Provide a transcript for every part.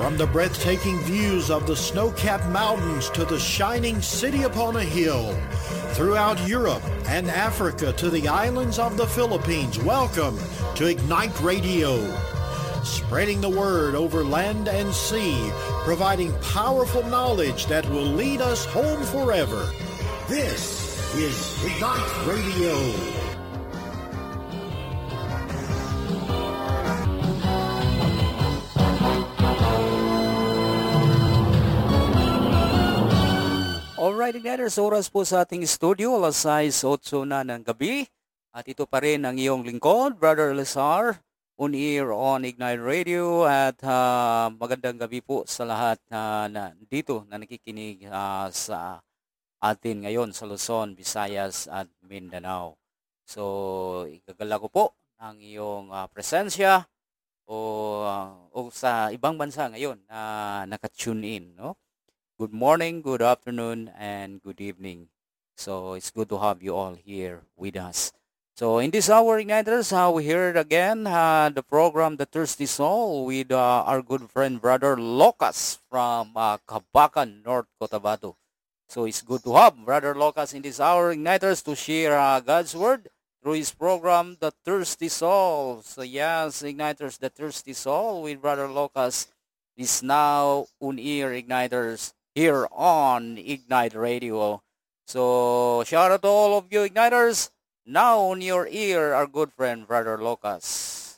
From the breathtaking views of the snow-capped mountains to the shining city upon a hill, throughout Europe and Africa to the islands of the Philippines, welcome to Ignite Radio. Spreading the word over land and sea, providing powerful knowledge that will lead us home forever. This is Ignite Radio. Alright, Igniters, oras po sa ating studio, alas 6:08 na ng gabi. At ito pa rin ang iyong lingkod, Brother Lazar, on air on Ignite Radio. At magandang gabi po sa lahat na dito na nakikinig sa atin ngayon sa Luzon, Visayas at Mindanao. So, igagala ko po ang iyong presensya o sa ibang bansa ngayon na naka-tune in, no? Good morning, good afternoon, and good evening. So it's good to have you all here with us. So in this hour, Igniters, we hear it again, the program The Thirsty Soul with our good friend, Brother Locas from Cabacan, North Cotabato. So it's good to have Brother Locas in this hour, Igniters, to share God's Word through his program, The Thirsty Soul. So yes, Igniters, The Thirsty Soul with Brother Locas is now on air, Igniters, here on Ignite Radio. So, shout out to all of you Igniters. Now on your ear, our good friend, Brother Locas.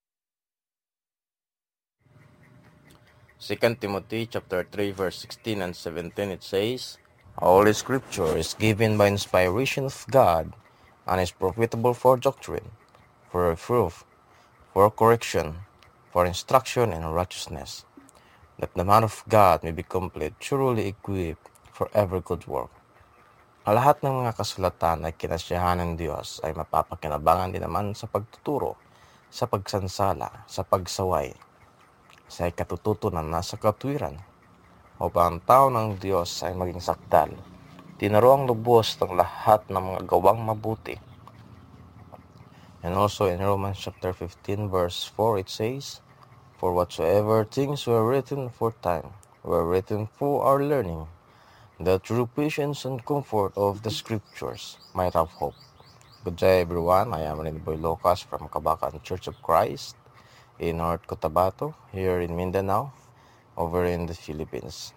2 Timothy chapter 3, verse 16 and 17, it says, All Scripture is given by inspiration of God, and is profitable for doctrine, for reproof, for correction, for instruction in righteousness, that the man of God may be complete, truly equipped for every good work. Ang lahat ng mga kasulatan ay kinasiyahan ng Diyos ay mapapakinabangan din naman sa pagtuturo, sa pagsansala, sa pagsaway, sa ikatututunan na sa katwiran, upang ang tao ng Diyos ay maging sakdal, tinuro ang lubos ng lahat ng mga gawang mabuti. And also in Romans chapter 15 verse 4 it says, For whatsoever things were written aforetime were written for our learning, that through patience and comfort of the Scriptures might have hope. Good day, everyone. I am Rin Boy Locas from Cabacan Church of Christ in North Cotabato, here in Mindanao, over in the Philippines.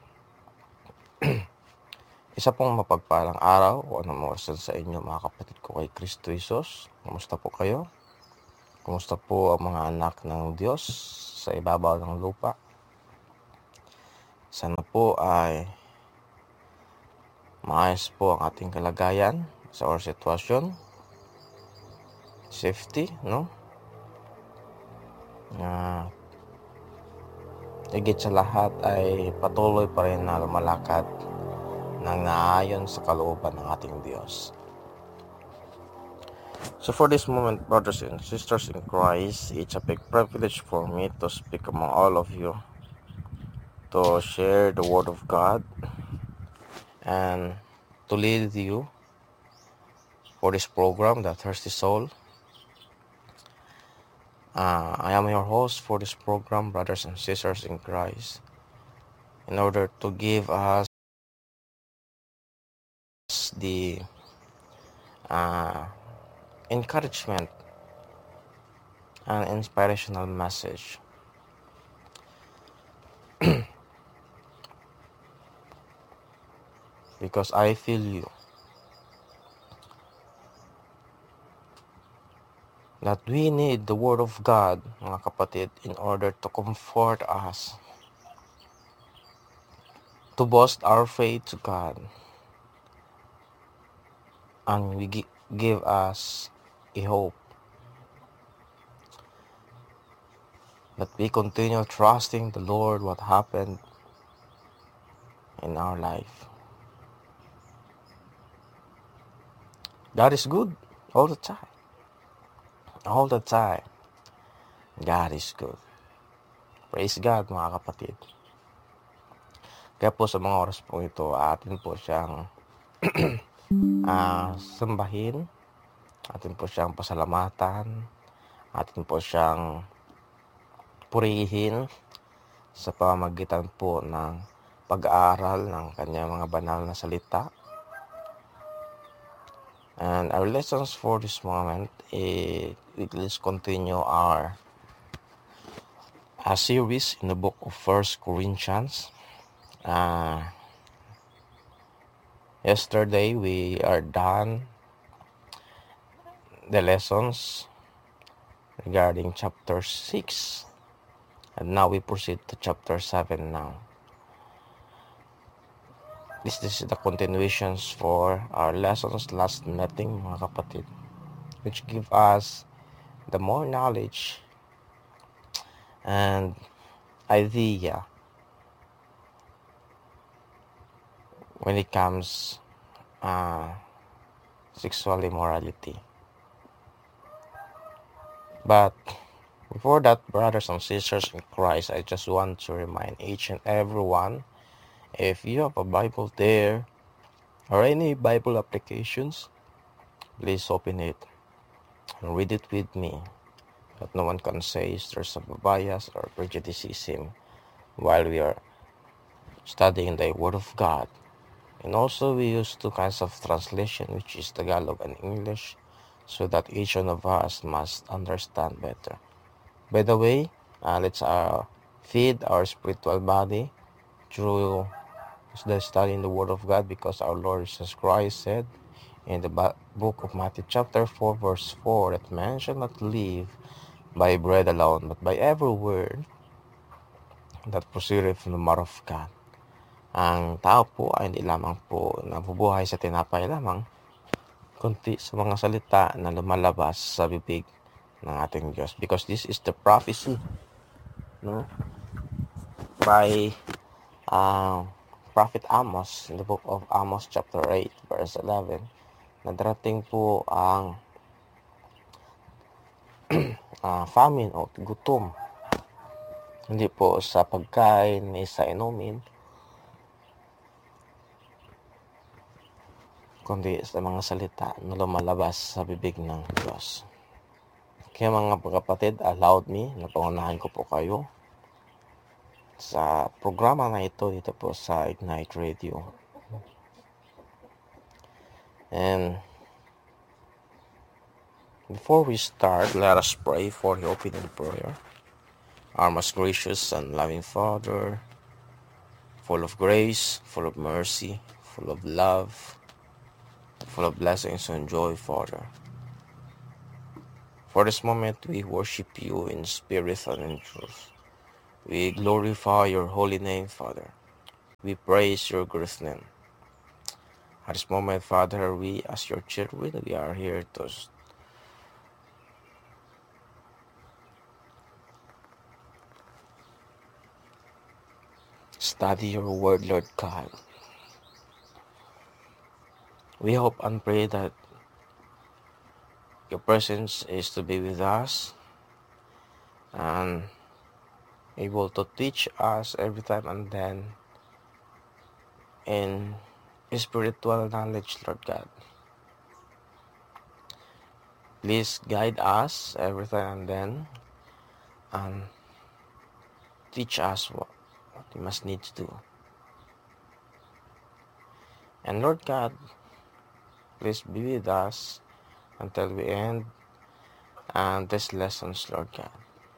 Isa pong mapagpalang araw o anong oras sa inyo, mga kapatid ko kay Kristo Jesus. Kumusta po kayo? Kumusta po ang mga anak ng Diyos sa ibabaw ng lupa? Sana po ay maayos po ang ating kalagayan sa or sitwasyon. Safety, no? Higit sa lahat ay patuloy pa rin na lumalakad ng naayon sa kalooban ng ating Diyos. So for this moment, brothers and sisters in Christ, it's a big privilege for me to speak among all of you, to share the Word of God, and to lead you for this program, The Thirsty Soul. I am your host for this program, brothers and sisters in Christ, in order to give us the encouragement and inspirational message. Because I feel you, that we need the Word of God, mga kapatid, in order to comfort us, to boast our faith to God, and give us a hope that we continue trusting the Lord what happened in our life. God is good all the time. All the time. God is good. Praise God, mga kapatid. Kaya po sa mga oras po ito, atin po siyang sambahin, atin po siyang pasalamatan, atin po siyang purihin sa pamamagitan po ng pag-aaral ng kanyang mga banal na salita. And our lessons for this moment is let's continue our series in the book of 1 Corinthians. Yesterday we are done the lessons regarding chapter 6, and now we proceed to chapter 7 now. This is the continuations for our lessons last meeting, mga kapatid, which give us the more knowledge and idea when it comes sexual immorality. But before that, brothers and sisters in Christ, I just want to remind each and everyone, if you have a Bible there or any Bible applications, please open it and read it with me, that no one can say there's a bias or prejudicism while we are studying the Word of God. And also we use two kinds of translation, which is Tagalog and English, so that each one of us must understand better. By the way, let's feed our spiritual body through the study in the Word of God, because our Lord Jesus Christ said in the book of Matthew chapter 4 verse 4 that man shall not live by bread alone, but by every word that proceedeth from the mouth of God. Ang tao po ay hindi lamang po nabubuhay sa tinapay lamang, kundi sa mga salita na lumalabas sa bibig ng ating Diyos. Because this is the prophecy, no, by Prophet Amos in the book of Amos chapter 8 verse 11, na darating po ang famine o gutom, hindi po sa pagkain ni sa inumin, kundi sa mga salita na lumalabas sa bibig ng Diyos. Kaya mga kapatid, allowed me na pangunahan ko po kayo sa programa na ito dito po sa Ignite Radio. And before we start, let us pray for the opening prayer. Our most gracious and loving Father, full of grace, full of mercy, full of love, full of blessings and joy, Father. For this moment, we worship you in spirit and in truth. We glorify your holy name, Father. We praise your great name. At this moment, Father, we as your children, we are here to study your word, Lord God. We hope and pray that your presence is to be with us and able to teach us every time and then in spiritual knowledge, Lord God. Please guide us every time and then and teach us what we must need to do. And Lord God, please be with us until we end these lessons, Lord God.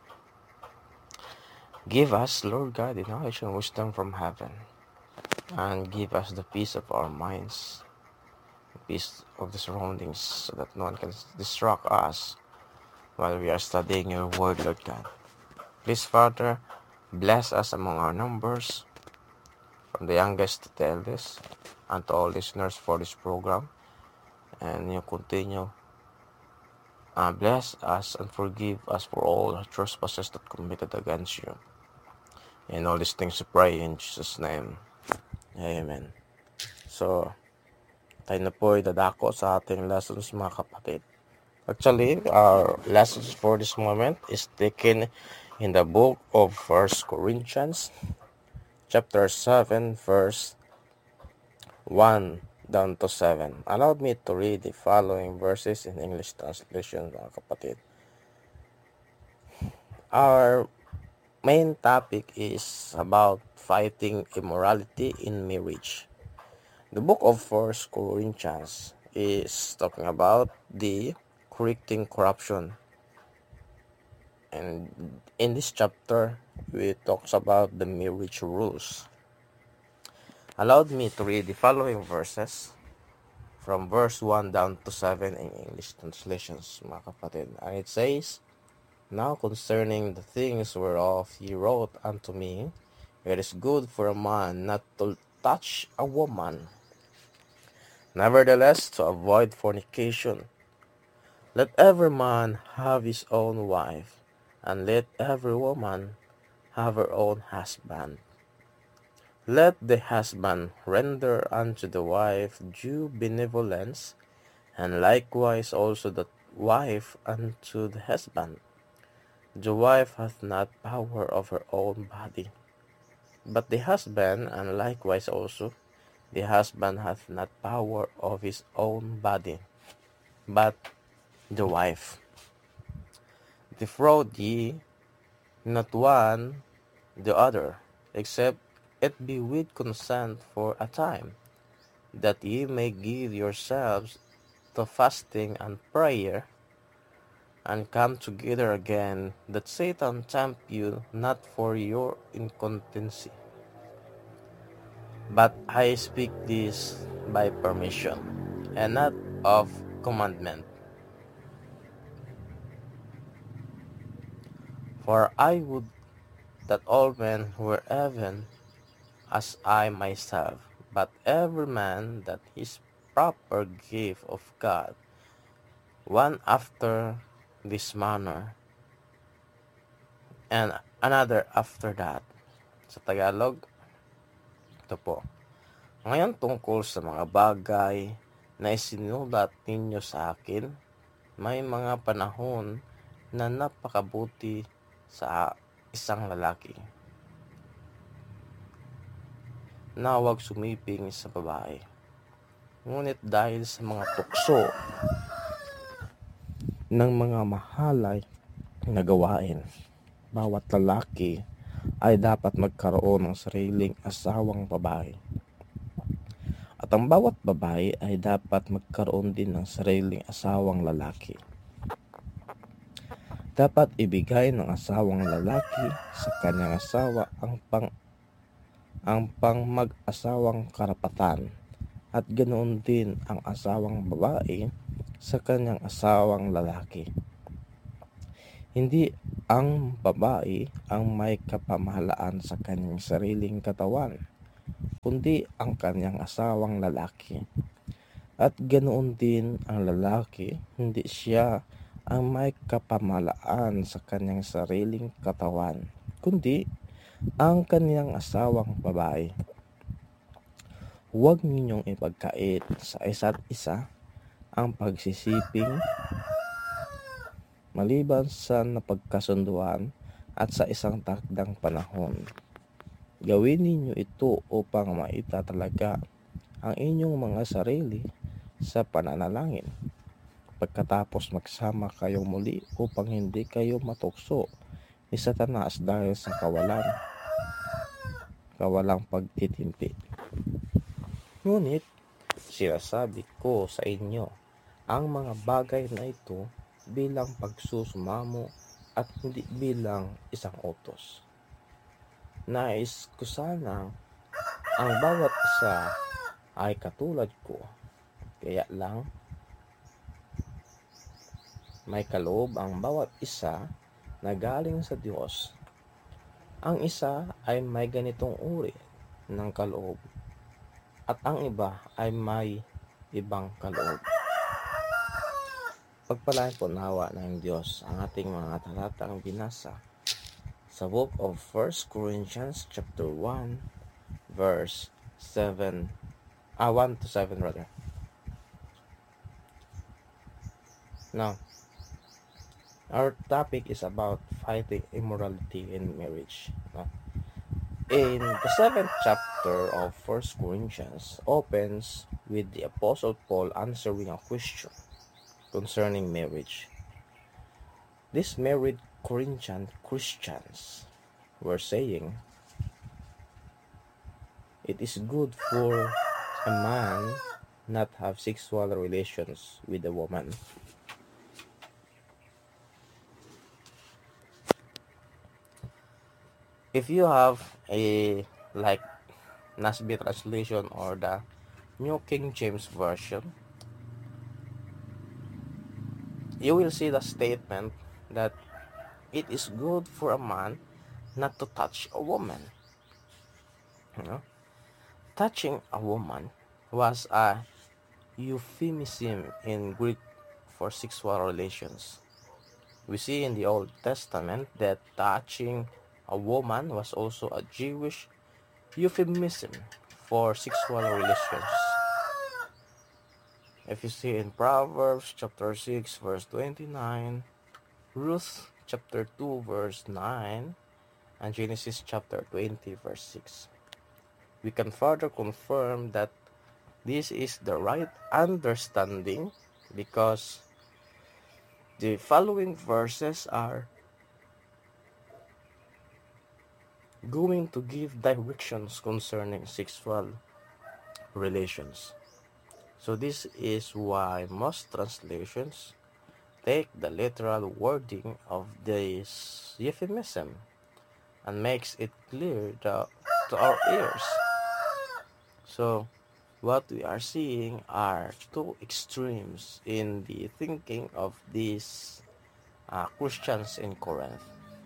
Give us, Lord God, the knowledge and wisdom from heaven, and give us the peace of our minds, the peace of the surroundings, so that no one can distract us while we are studying your word, Lord God. Please, Father, bless us among our numbers, from the youngest to the eldest, and to all listeners for this program. And you continue bless us and forgive us for all the trespasses that committed against you. And all these things we pray in Jesus' name. Amen. So, tayo na po dadako sa ating lessons, mga kapatid. Actually, our lessons for this moment is taken in the book of 1 Corinthians, chapter 7, verse 1 down to 7. Allow me to read the following verses in English translation, mga kapatid. Our main topic is about fighting immorality in marriage. The book of 1 Corinthians is talking about the correcting corruption. And in this chapter, we talks about the marriage rules. Allowed me to read the following verses from verse 1 down to 7 in English translations, mga kapatid. And it says, Now concerning the things whereof ye wrote unto me, it is good for a man not to touch a woman. Nevertheless, to avoid fornication. Let every man have his own wife, and let every woman have her own husband. Let the husband render unto the wife due benevolence, and likewise also the wife unto the husband. The wife hath not power of her own body, but the husband, and likewise also the husband hath not power of his own body, but the wife. Defraud ye not one the other, except it be with consent for a time, that ye may give yourselves to fasting and prayer, and come together again, that Satan tempt you not for your incontinency. But I speak this by permission, and not of commandment. For I would that all men were even as I myself, but every man that his proper gift of God, one after this manner, and another after that. Sa Tagalog, ito po. Ngayon tungkol sa mga bagay na isinulat ninyo sa akin, may mga panahon na napakabuti sa isang lalaki na huwag sumiping sa babae. Ngunit dahil sa mga tukso ng mga mahalay na gawain, bawat lalaki ay dapat magkaroon ng sariling asawang babae. At ang bawat babae ay dapat magkaroon din ng sariling asawang lalaki. Dapat ibigay ng asawang lalaki sa kanyang asawa ang pang mag-asawang karapatan, at ganoon din ang asawang babae sa kanyang asawang lalaki. Hindi ang babae ang may kapamahalaan sa kanyang sariling katawan, kundi ang kanyang asawang lalaki. At ganoon din ang lalaki, hindi siya ang may kapamahalaan sa kanyang sariling katawan, kundi ang kanyang asawang babae. Huwag ninyong ipagkait sa isa't isa ang pagsisiping maliban sa napagkasunduan at sa isang takdang panahon. Gawin ninyo ito upang maitatalaga ang inyong mga sarili sa pananalangin. Pagkatapos magsama kayo muli upang hindi kayo matukso ni Satanas dahil sa kawalang pagtitimpi. Ngunit sinasabi ko sa inyo ang mga bagay na ito bilang pagsusumamo at hindi bilang isang utos. Nais ko sanang ang bawat isa ay katulad ko, kaya lang may kaloob ang bawat isa na galing sa Diyos. Ang isa ay may ganitong uri ng kaloob, at ang iba ay may ibang kaloob. Pagpalain po nawa ng Diyos ang ating mga talatang binasa sa book of 1 Corinthians chapter 1 verse 1 to 7 rather. Now, our topic is about fighting immorality in marriage. In the 7th chapter of 1 Corinthians opens with the Apostle Paul answering a question concerning marriage. These married Corinthian Christians were saying, it is good for a man not have sexual relations with a woman. If you have a like NASB translation or the New King James Version, you will see the statement that it is good for a man not to touch a woman. You know, touching a woman was a euphemism in Greek for sexual relations. We see in the Old Testament that touching a woman was also a Jewish euphemism for sexual relations. If you see in Proverbs chapter 6 verse 29, Ruth chapter 2 verse 9, and Genesis chapter 20 verse 6, we can further confirm that this is the right understanding because the following verses are going to give directions concerning sexual relations. So this is why most translations take the literal wording of this euphemism and makes it clear to our ears. So what we are seeing are two extremes in the thinking of these Christians in Corinth.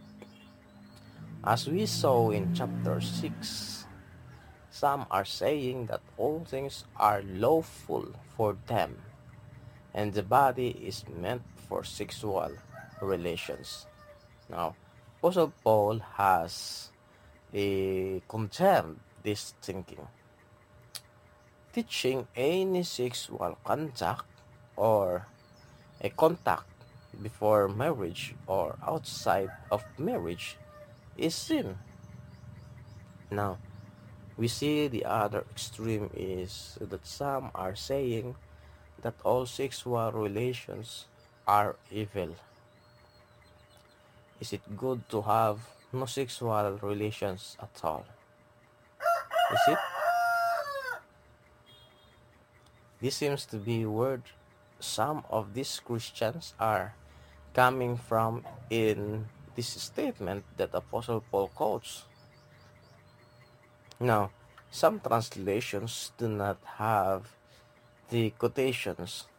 As we saw in chapter 6, some are saying that all things are lawful for them and the body is meant for sexual relations. Now, Apostle Paul has condemned this thinking. Teaching any sexual contact or a contact before marriage or outside of marriage is sin. Now, we see the other extreme is that some are saying that all sexual relations are evil. Is it good to have no sexual relations at all? Is it? This seems to be where some of these Christians are coming from in this statement that Apostle Paul quotes. Now, some translations do not have the quotations